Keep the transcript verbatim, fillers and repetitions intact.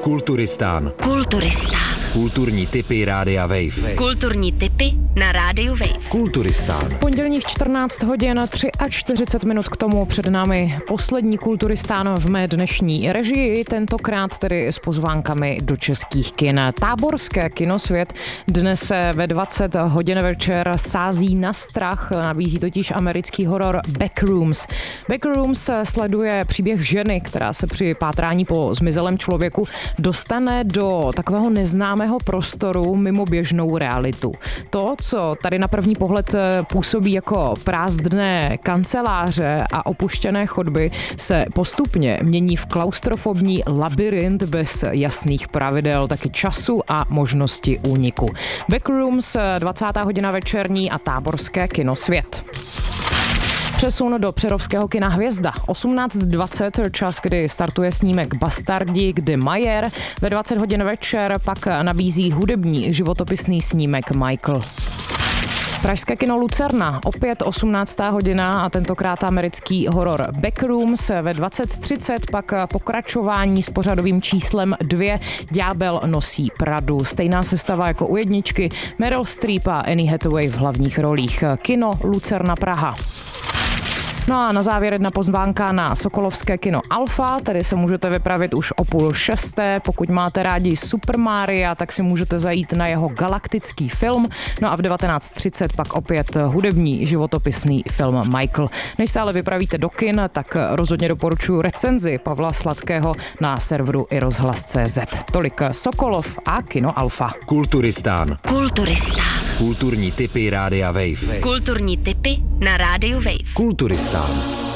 Kulturistán. Kulturistán. Kulturní tipy Rádia Wave. Kulturní tipy na Rádiu Wave. Kulturistán. Pondělních čtrnáct hodin čtyřicet tři minut k tomu před námi poslední Kulturistán v mé dnešní režii, tentokrát tedy s pozvánkami do českých kin. Táborské kinosvět dnes ve dvacet hodin večer sází na strach, nabízí totiž americký horor Backrooms. Backrooms sleduje příběh ženy, která se při pátrání po zmizelém člověku dostane do takového neznámého prostoru mimo běžnou realitu. To, co tady na první pohled působí jako prázdné kanceláře a opuštěné chodby, se postupně mění v klaustrofobní labyrint bez jasných pravidel, taky času a možnosti úniku. Backrooms, dvacátá hodina večerní a táborské kinosvět. Přesun do přerovského kina Hvězda. osmnáct dvacet, čas, kdy startuje snímek Bastardi, kdy Majer. Ve dvacet hodin večer pak nabízí hudební životopisný snímek Michael. Pražské kino Lucerna, opět osmnáctá hodina a tentokrát americký horor Backrooms. Ve dvacet třicet pak pokračování s pořadovým číslem dvě, Ďábel nosí Pradu. Stejná sestava jako u jedničky, Meryl Streep a Anne Hathaway v hlavních rolích. Kino Lucerna Praha. No a na závěr jedna pozvánka na sokolovské kino Alfa, tady se můžete vypravit už o půl šesté. Pokud máte rádi Super Maria, tak si můžete zajít na jeho galaktický film. No a v devatenáct třicet pak opět hudební životopisný film Michael. Než se ale vypravíte do kin, tak rozhodně doporučuji recenzi Pavla Sladkého na serveru i rozhlas tečka cé zet. Tolik Sokolov a kino Alfa. Kulturistán. Kulturistán. Kulturní tipy Rádia Wave. Kulturní tipy na Rádiu Wave. Kulturistán.